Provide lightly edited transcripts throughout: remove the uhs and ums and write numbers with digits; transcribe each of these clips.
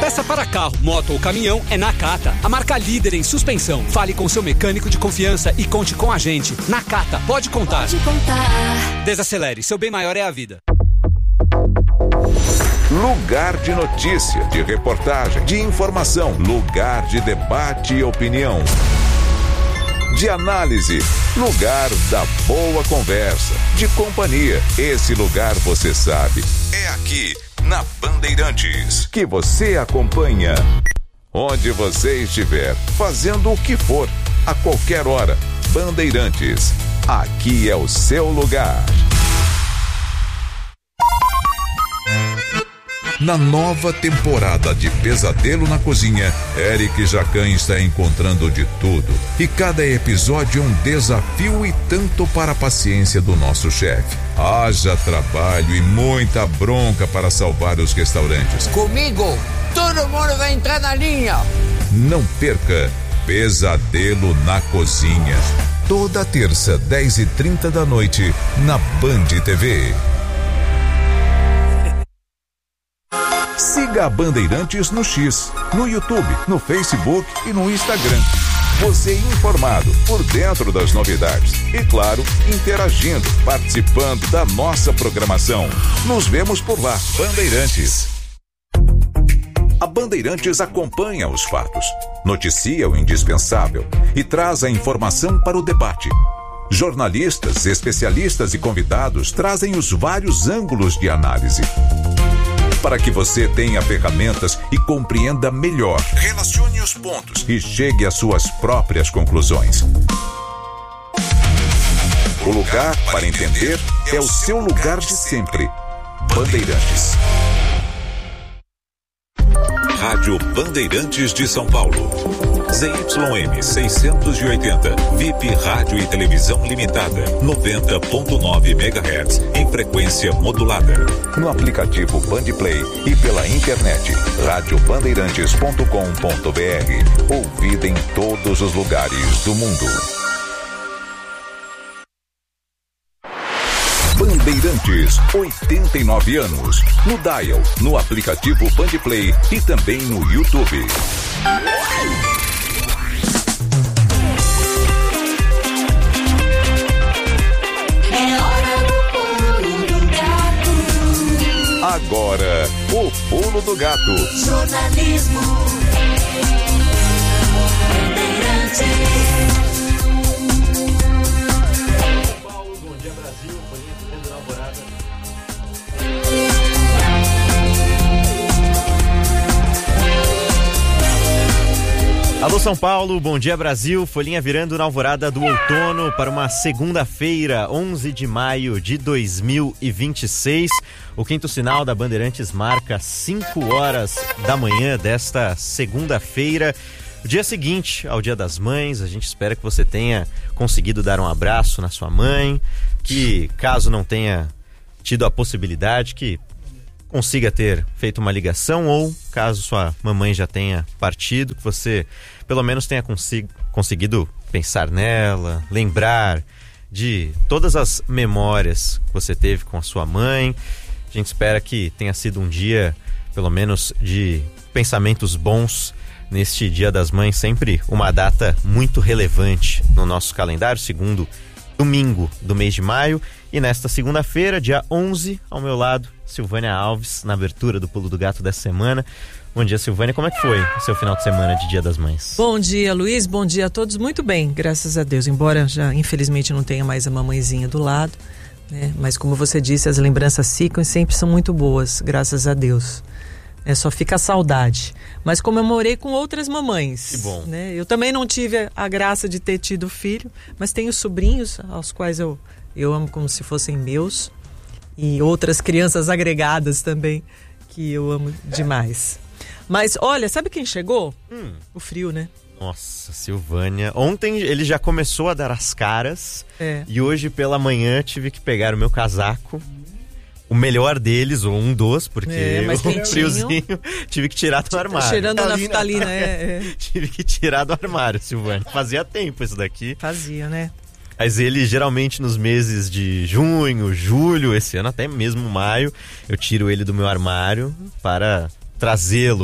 Peça para carro, moto ou caminhão é Nakata, a marca líder em suspensão. Fale com seu mecânico de confiança e conte com a gente. Nakata, pode contar. Pode contar. Desacelere, seu bem maior é a vida. Lugar de notícia, de reportagem, de informação. Lugar de debate e opinião. De análise. Lugar da boa conversa. De companhia. Esse lugar você sabe. É aqui, na Bandeirantes, que você acompanha. Onde você estiver, fazendo o que for, a qualquer hora. Bandeirantes. Aqui é o seu lugar. Na nova temporada de Pesadelo na Cozinha, Eric Jacan está encontrando de tudo. E cada episódio é um desafio e tanto para a paciência do nosso chefe. Haja trabalho e muita bronca para salvar os restaurantes. Comigo, todo mundo vai entrar na linha. Não perca Pesadelo na Cozinha. Toda terça, 10h30 da noite, na Band TV. Siga a Bandeirantes no X, no YouTube, no Facebook e no Instagram. Você informado, por dentro das novidades. E claro, interagindo, participando da nossa programação. Nos vemos por lá, Bandeirantes. A Bandeirantes acompanha os fatos, noticia o indispensável e traz a informação para o debate. Jornalistas, especialistas e convidados trazem os vários ângulos de análise. Para que você tenha ferramentas e compreenda melhor, relacione os pontos e chegue às suas próprias conclusões. O lugar para entender é o seu lugar de sempre. Bandeirantes. Rádio Bandeirantes de São Paulo. ZYM 680, VIP Rádio e Televisão Limitada, 90.9 MHz, em frequência modulada. No aplicativo Bandplay e pela internet, radiobandeirantes.com.br. Ouvida em todos os lugares do mundo. Bandeirantes, 89 anos. No Dial, no aplicativo Bandplay e também no YouTube. Agora, o Pulo do Gato. Jornalismo. São Paulo, bom dia Brasil, Folhinha Virando na Alvorada. Alô São Paulo, bom dia Brasil, Folhinha virando na alvorada do outono para uma segunda-feira, 11 de maio de 2026. O quinto sinal da Bandeirantes marca 5 horas da manhã desta segunda-feira. O dia seguinte ao Dia das Mães, a gente espera que você tenha conseguido dar um abraço na sua mãe, que caso não tenha tido a possibilidade, que consiga ter feito uma ligação, ou caso sua mamãe já tenha partido, que você pelo menos tenha conseguido pensar nela, lembrar de todas as memórias que você teve com a sua mãe. A gente espera que tenha sido um dia, pelo menos, de pensamentos bons neste Dia das Mães, sempre uma data muito relevante no nosso calendário, segundo domingo do mês de maio. E nesta segunda-feira, dia 11, ao meu lado, Silvânia Alves, na abertura do Pulo do Gato dessa semana. Bom dia, Silvânia. Como é que foi o seu final de semana de Dia das Mães? Bom dia, Luiz. Bom dia a todos. Muito bem, graças a Deus. Embora já, infelizmente, não tenha mais a mamãezinha do lado, né? Mas como você disse, as lembranças ficam e sempre são muito boas, graças a Deus. Só fica a saudade. Mas comemorei com outras mamães. Que bom. Né? Eu também não tive a graça de ter tido filho, mas tenho sobrinhos aos quais eu amo como se fossem meus. E outras crianças agregadas também, que eu amo demais. Mas olha, sabe quem chegou? O frio, né? Nossa, Silvânia. Ontem ele já começou a dar as caras. E hoje pela manhã tive que pegar o meu casaco. O melhor deles, ou um dos, porque o friozinho tive que tirar do armário. Cheirando a naftalina, Tive que tirar do armário, Silvânia. Fazia tempo isso daqui. Fazia, né? Mas ele, geralmente, nos meses de junho, julho, esse ano até mesmo maio, eu tiro ele do meu armário para trazê-lo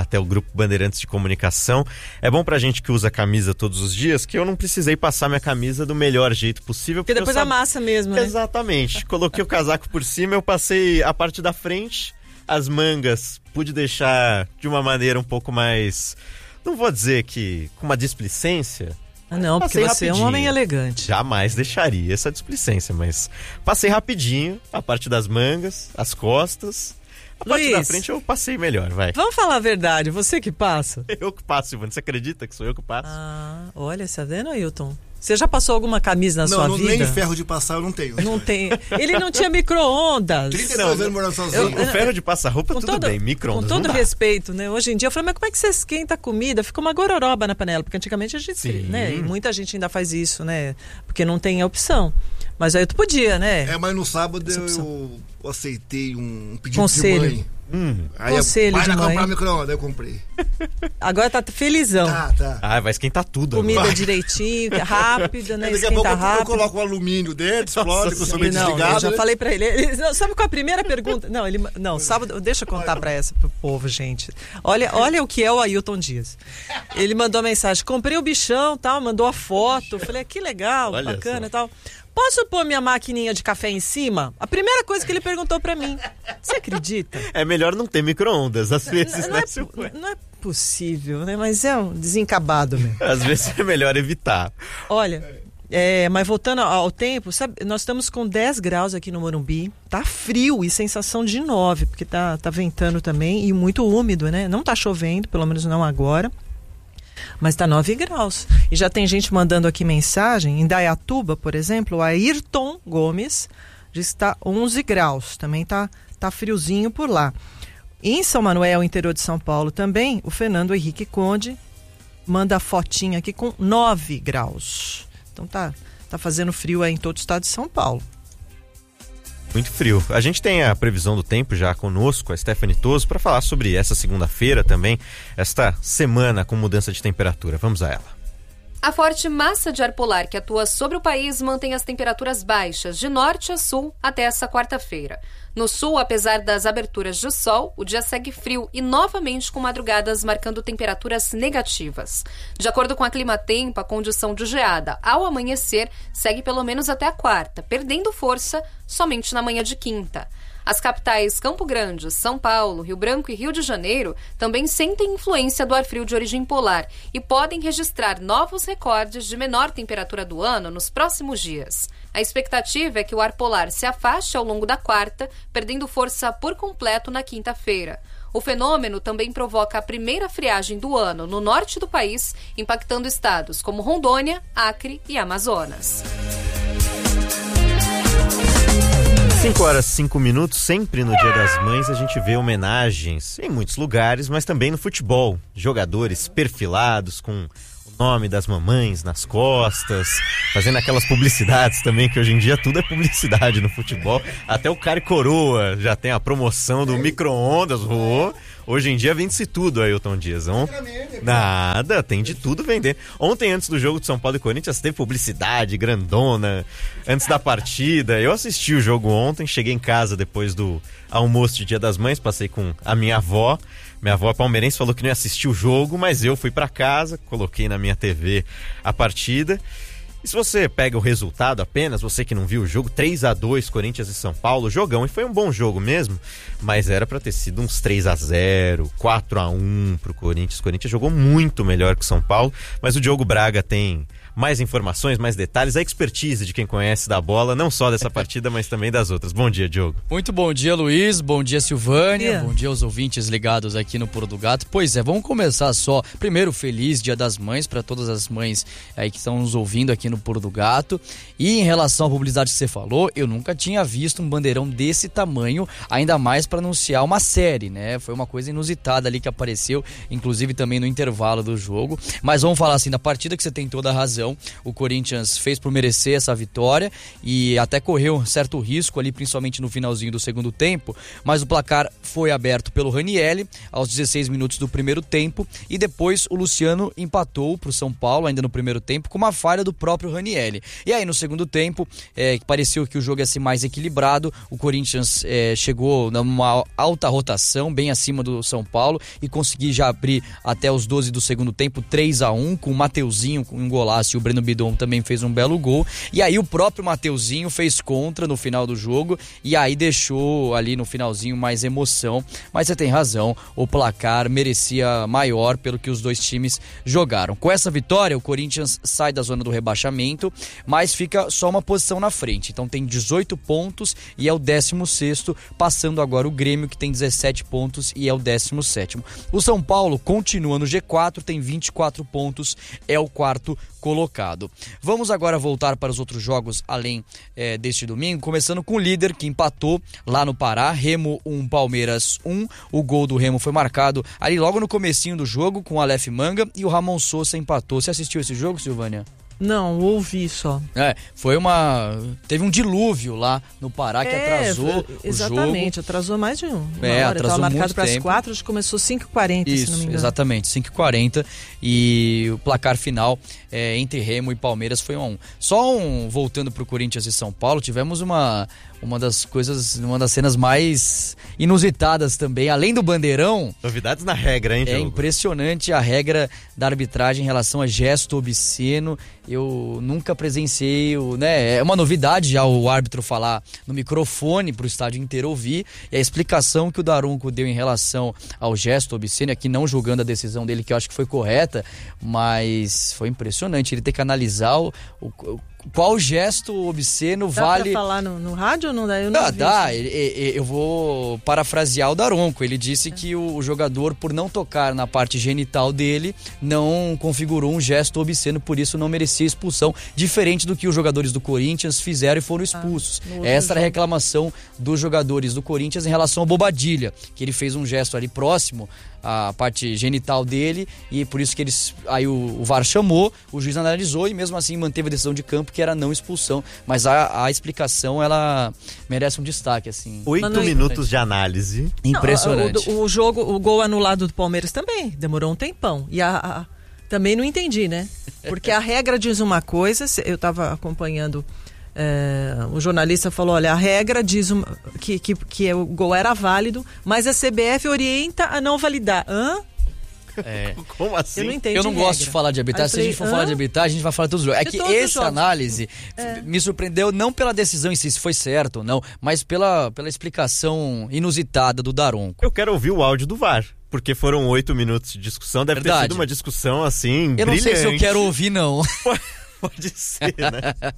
até o Grupo Bandeirantes de Comunicação. É bom pra gente que usa a camisa todos os dias, que eu não precisei passar minha camisa do melhor jeito possível. Porque depois amassa mesmo, né? Exatamente. Coloquei o casaco por cima, eu passei a parte da frente, as mangas pude deixar de uma maneira um pouco mais, não vou dizer que com uma displicência. Não, porque você é um homem elegante. Jamais deixaria essa displicência, mas passei rapidinho a parte das mangas, as costas. A parte da frente eu passei melhor, vai. Vamos falar a verdade, você que passa? Eu que passo, Silvana. Você acredita que sou eu que passo? Olha, você tá vendo, Ailton? Você já passou alguma camisa na sua vida? Não, nem ferro de passar eu não tenho. Não tem. Ele não tinha micro-ondas. 32 anos morando sozinho. O ferro de passar roupa, tudo bem. Micro-ondas. Com todo respeito, né? Hoje em dia eu falei, mas como é que você esquenta a comida? Fica uma gororoba na panela. Porque antigamente a gente, né? E muita gente ainda faz isso, né? Porque não tem a opção. Mas aí tu podia, né? Mas no sábado eu aceitei um pedido Conselho. de mãe. Aí Conselho vai de lá mãe. comprar micro-ondas, aí eu comprei. Agora tá felizão. Tá. Vai esquentar tudo. Comida agora. direitinho, rápida, né? Daqui a pouco Esquenta rápido. eu coloco o alumínio dentro, explode, com o somente Não, desligado. eu já falei pra ele. Sabe qual é a primeira pergunta? Não, sábado, deixa eu contar pra essa pro povo, gente. Olha o que é o Ailton Dias. Ele mandou a mensagem, comprei o bichão, tal, mandou a foto. Falei, que legal, Olha bacana só. e tal. Posso pôr minha maquininha de café em cima? A primeira coisa que ele perguntou pra mim. Você acredita? É melhor não ter micro-ondas, às vezes, né, Silvana? Não é possível, né? Mas é um desencabado mesmo. Às vezes é melhor evitar. Olha, mas voltando ao tempo, sabe, nós estamos com 10 graus aqui no Morumbi, tá frio e sensação de 9, porque tá ventando também e muito úmido, né? Não tá chovendo, pelo menos não agora, mas tá 9 graus. E já tem gente mandando aqui mensagem, em Dayatuba, por exemplo, o Ayrton Gomes diz que tá 11 graus, também tá friozinho por lá. E em São Manuel, interior de São Paulo também, o Fernando Henrique Conde manda a fotinha aqui com 9 graus. Então tá fazendo frio aí em todo o estado de São Paulo. Muito frio. A gente tem a previsão do tempo já conosco, a Stephanie Toso, para falar sobre essa segunda-feira também, esta semana com mudança de temperatura. Vamos a ela. A forte massa de ar polar que atua sobre o país mantém as temperaturas baixas de norte a sul até essa quarta-feira. No sul, apesar das aberturas de sol, o dia segue frio e novamente com madrugadas marcando temperaturas negativas. De acordo com a Climatempo, a condição de geada ao amanhecer segue pelo menos até a quarta, perdendo força somente na manhã de quinta. As capitais Campo Grande, São Paulo, Rio Branco e Rio de Janeiro também sentem influência do ar frio de origem polar e podem registrar novos recordes de menor temperatura do ano nos próximos dias. A expectativa é que o ar polar se afaste ao longo da quarta, perdendo força por completo na quinta-feira. O fenômeno também provoca a primeira friagem do ano no norte do país, impactando estados como Rondônia, Acre e Amazonas. 5h05, sempre no Dia das Mães a gente vê homenagens em muitos lugares, mas também no futebol. Jogadores perfilados com o nome das mamães nas costas, fazendo aquelas publicidades também, que hoje em dia tudo é publicidade no futebol. Até o Cara e Coroa já tem a promoção do micro-ondas. Hoje em dia vende-se tudo, Ailton Dias. Nada, tem de tudo vendendo. Ontem, antes do jogo de São Paulo e Corinthians, teve publicidade grandona antes da partida. Eu assisti o jogo ontem, cheguei em casa depois do almoço de Dia das Mães, passei com a minha avó. Minha avó palmeirense falou que não ia assistir o jogo, mas eu fui pra casa, coloquei na minha TV a partida. E se você pega o resultado apenas, você que não viu o jogo, 3-2 Corinthians e São Paulo, jogão, e foi um bom jogo mesmo, mas era pra ter sido uns 3-0, 4-1 pro Corinthians. O Corinthians jogou muito melhor que o São Paulo, mas o Diogo Braga tem mais informações, mais detalhes, a expertise de quem conhece da bola, não só dessa partida, mas também das outras. Bom dia, Diogo. Muito bom dia, Luiz. Bom dia, Silvânia. Bom dia aos ouvintes ligados aqui no Pulo do Gato. Pois é, vamos começar só. Primeiro, feliz Dia das Mães para todas as mães aí que estão nos ouvindo aqui no Pulo do Gato. E em relação à publicidade que você falou, eu nunca tinha visto um bandeirão desse tamanho, ainda mais para anunciar uma série, né? Foi uma coisa inusitada ali que apareceu, inclusive também no intervalo do jogo. Mas vamos falar assim, da partida, que você tem toda a razão. Então o Corinthians fez por merecer essa vitória e até correu um certo risco ali, principalmente no finalzinho do segundo tempo, mas o placar foi aberto pelo Ranielli aos 16 minutos do primeiro tempo e depois o Luciano empatou para o São Paulo ainda no primeiro tempo com uma falha do próprio Ranielli. E aí no segundo tempo, pareceu que o jogo ia ser mais equilibrado, o Corinthians chegou numa alta rotação, bem acima do São Paulo e conseguiu já abrir até os 12 do segundo tempo 3-1 com o Mateuzinho com um golaço e o Breno Bidon também fez um belo gol. E aí o próprio Mateuzinho fez contra no final do jogo e aí deixou ali no finalzinho mais emoção. Mas você tem razão, o placar merecia maior pelo que os dois times jogaram. Com essa vitória, o Corinthians sai da zona do rebaixamento, mas fica só uma posição na frente. Então tem 18 pontos e é o 16º, passando agora o Grêmio, que tem 17 pontos e é o 17º. O São Paulo continua no G4, tem 24 pontos, é o 4º colocado. Vamos agora voltar para os outros jogos além deste domingo, começando com o líder que empatou lá no Pará, Remo 1, Palmeiras 1. O gol do Remo foi marcado ali logo no comecinho do jogo com o Aleph Manga e o Ramon Sousa empatou. Você assistiu esse jogo, Silvânia? Não, ouvi só. Teve um dilúvio lá no Pará que atrasou o jogo. Exatamente, atrasou mais de uma hora. Atrasou estava marcado para as tempo. 4, acho que começou 5h40, se não me engano. Exatamente, 5h40 e o placar final entre Remo e Palmeiras foi 1-1. Voltando para o Corinthians e São Paulo, tivemos uma das cenas mais inusitadas também, além do bandeirão. Novidades na regra, hein, Diogo? É impressionante a regra da arbitragem em relação a gesto obsceno. Eu nunca presenciei, é uma novidade já o árbitro falar no microfone para o estádio inteiro ouvir, e a explicação que o Daronco deu em relação ao gesto obsceno, aqui não julgando a decisão dele, que eu acho que foi correta, mas foi impressionante ele ter que analisar qual gesto obsceno vale... Dá pra falar no rádio ou não dá? Dá. Eu vou parafrasear o Daronco. Ele disse que o jogador, por não tocar na parte genital dele, não configurou um gesto obsceno, por isso não merecia expulsão, diferente do que os jogadores do Corinthians fizeram e foram expulsos. Essa era a reclamação dos jogadores do Corinthians em relação ao Bobadilha, que ele fez um gesto ali próximo a parte genital dele e por isso que aí o VAR chamou, o juiz analisou e mesmo assim manteve a decisão de campo, que era não expulsão, mas a explicação ela merece um destaque, assim. 8 minutos de análise. Impressionante. O gol anulado do Palmeiras também demorou um tempão e também não entendi, né? Porque a regra diz uma coisa, eu estava acompanhando, o jornalista falou, olha, a regra diz que o gol era válido, mas a CBF orienta a não validar. Como assim? Eu não entendi. Eu não gosto de falar de arbitragem. Se a gente for falar de arbitragem, a gente vai falar de todos os jogos. É que essa análise me surpreendeu não pela decisão em si, se foi certo ou não, mas pela explicação inusitada do Daronco. Eu quero ouvir o áudio do VAR, porque foram 8 minutos de discussão. Deve ter sido uma discussão assim, eu brilhante. Não sei se eu quero ouvir, não. Pode ser, né?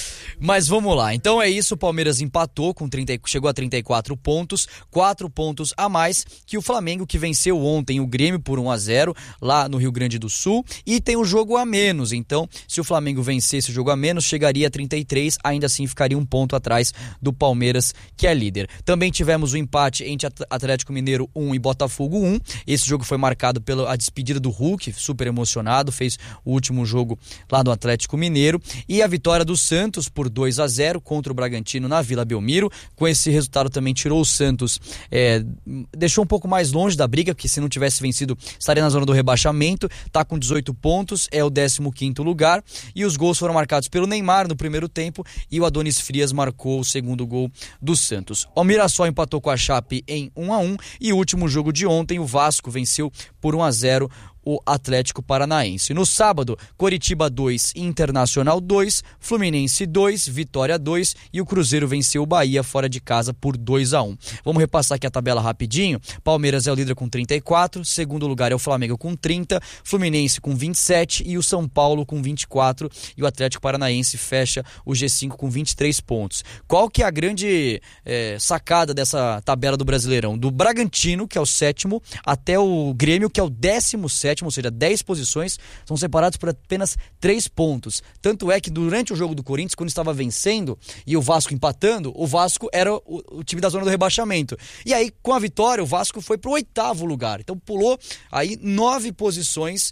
Mas vamos lá, então é isso, o Palmeiras empatou, chegou a 34 pontos, 4 pontos a mais que o Flamengo, que venceu ontem o Grêmio por 1-0 lá no Rio Grande do Sul, e tem um jogo a menos, então se o Flamengo vencesse o jogo a menos, chegaria a 33, ainda assim ficaria um ponto atrás do Palmeiras, que é líder. Também tivemos o empate entre Atlético Mineiro 1 e Botafogo 1, esse jogo foi marcado pela despedida do Hulk, super emocionado, fez o último jogo lá no Atlético Mineiro, e a vitória do Santos por 2-0 contra o Bragantino na Vila Belmiro. Com esse resultado também tirou o Santos, deixou um pouco mais longe da briga, porque se não tivesse vencido estaria na zona do rebaixamento, tá com 18 pontos, é o 15º lugar, e os gols foram marcados pelo Neymar no primeiro tempo e o Adonis Frias marcou o segundo gol do Santos. O Mirassol empatou com a Chape em 1-1 e o último jogo de ontem o Vasco venceu por 1-0 o Atlético Paranaense. No sábado, Coritiba 2, Internacional 2, Fluminense 2, Vitória 2 e o Cruzeiro venceu o Bahia fora de casa por 2-1. Vamos repassar aqui a tabela rapidinho. Palmeiras é o líder com 34, segundo lugar é o Flamengo com 30, Fluminense com 27 e o São Paulo com 24 e o Atlético Paranaense fecha o G5 com 23 pontos. Qual que é a grande sacada dessa tabela do Brasileirão? Do Bragantino, que é o 7º, até o Grêmio, que é o 17º, ou seja, 10 posições, são separados por apenas 3 pontos. Tanto é que durante o jogo do Corinthians, quando estava vencendo e o Vasco empatando, o Vasco era o time da zona do rebaixamento. E aí, com a vitória, o Vasco foi para o 8º lugar. Então pulou aí 9 posições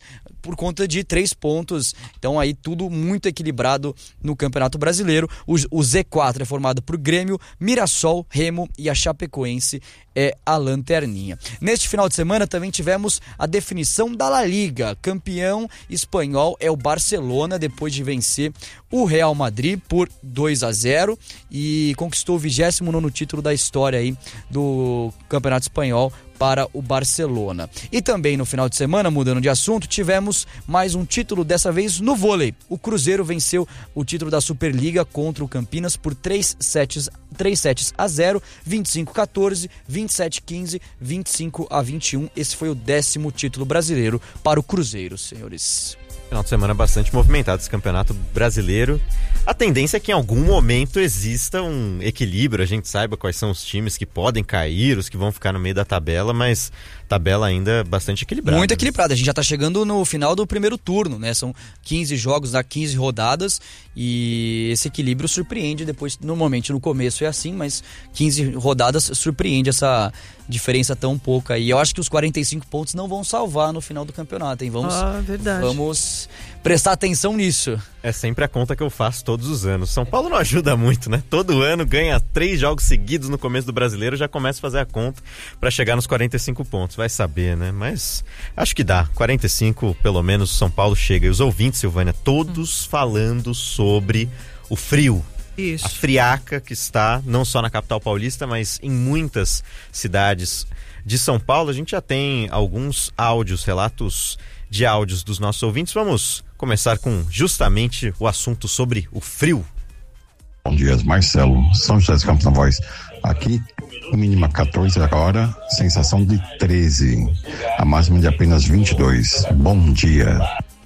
por conta de 3 pontos. Então aí tudo muito equilibrado no Campeonato Brasileiro. O Z4 é formado por Grêmio, Mirassol, Remo e a Chapecoense é a lanterninha. Neste final de semana também tivemos a definição da La Liga. Campeão espanhol é o Barcelona, depois de vencer o Real Madrid por 2-0 e conquistou o 29º título da história aí do Campeonato Espanhol para o Barcelona. E também no final de semana, mudando de assunto, tivemos mais um título, dessa vez no vôlei. O Cruzeiro venceu o título da Superliga contra o Campinas por 3 sets a 0, 25-14, 27-15, 25-21. Esse foi o 10º título brasileiro para o Cruzeiro, senhores. Final de semana bastante movimentado esse campeonato brasileiro. A tendência é que em algum momento exista um equilíbrio, a gente saiba quais são os times que podem cair, os que vão ficar no meio da tabela, mas tabela ainda bastante equilibrada. Muito equilibrada, a gente já está chegando no final do primeiro turno, né? São 15 jogos, dá 15 rodadas e esse equilíbrio surpreende depois, normalmente no começo é assim, mas 15 rodadas surpreende essa diferença tão pouca. E eu acho que os 45 pontos não vão salvar no final do campeonato, hein? Vamos prestar atenção nisso. É sempre a conta que eu faço todos os anos. São Paulo não ajuda muito, né? Todo ano ganha 3 jogos seguidos no começo do Brasileiro, já começa a fazer a conta para chegar nos 45 pontos. Vai saber, né? Mas acho que dá. 45, pelo menos, São Paulo chega. E os ouvintes, Silvânia, todos falando sobre o frio. Isso. A friaca que está não só na capital paulista, mas em muitas cidades de São Paulo. A gente já tem alguns áudios, relatos de áudios dos nossos ouvintes. Vamos começar com justamente o assunto sobre o frio. Bom dia, Marcelo, São José dos Campos na Voz. Aqui, mínima 14 agora, sensação de 13. A máxima de apenas 22. Bom dia.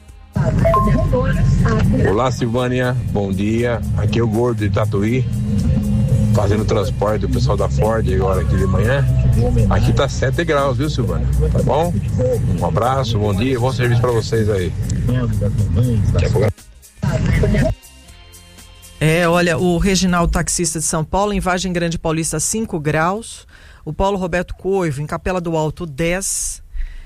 Olá, Silvânia, bom dia. Aqui é o Gordo de Tatuí, fazendo transporte do pessoal da Ford agora aqui de manhã. Aqui tá 7 graus, viu, Silvânia? Tá bom? Um abraço, bom dia, bom serviço pra vocês aí. Olha, o Reginaldo, taxista de São Paulo, em Vargem Grande Paulista, 5 graus. O Paulo Roberto Coivo, em Capela do Alto, 10.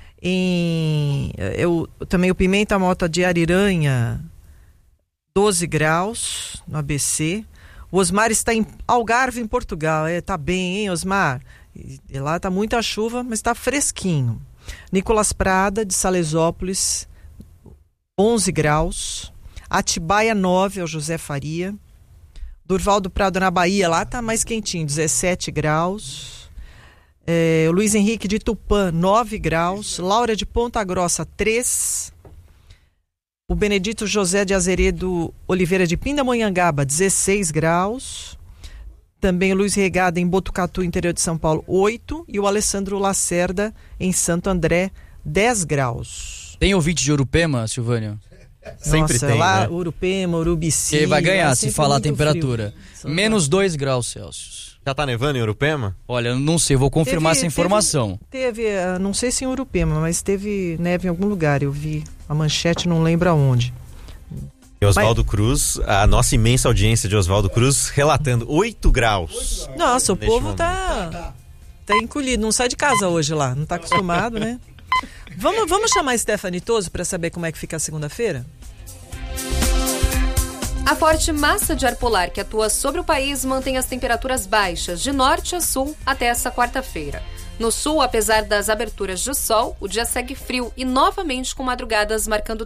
Também o Pimenta Mota de Ariranha, 12 graus, no ABC. O Osmar está em Algarve, em Portugal. Tá bem, hein, Osmar? E lá tá muita chuva, mas tá fresquinho. Nicolas Prada, de Salesópolis, 11 graus. Atibaia, 9, é o José Faria. Durval do Prado, na Bahia, lá tá mais quentinho, 17 graus. O Luiz Henrique de Tupã, 9 graus. Laura de Ponta Grossa, 3. O Benedito José de Azeredo Oliveira de Pindamonhangaba, 16 graus. Também o Luiz Regada em Botucatu, interior de São Paulo, 8. E o Alessandro Lacerda em Santo André, 10 graus. Tem ouvinte de Urupema, Silvânia? Sempre tem, lá, né? Urupema, Urubici. Ele vai ganhar se falar a temperatura. Menos 2 graus Celsius. Já tá nevando em Urupema? Olha, eu não sei, vou confirmar essa informação. Teve, não sei se em Urupema, mas teve neve em algum lugar. Eu vi a manchete, não lembro aonde. E Oswaldo Cruz, a nossa imensa audiência de Oswaldo Cruz, relatando 8 graus. Nossa, o povo tá encolhido, não sai de casa hoje lá, não tá acostumado, né? Vamos chamar a Stephanie Toso para saber como é que fica a segunda-feira? A forte massa de ar polar que atua sobre o país mantém as temperaturas baixas de norte a sul até essa quarta-feira. No sul, apesar das aberturas de sol, o dia segue frio e novamente com madrugadas marcando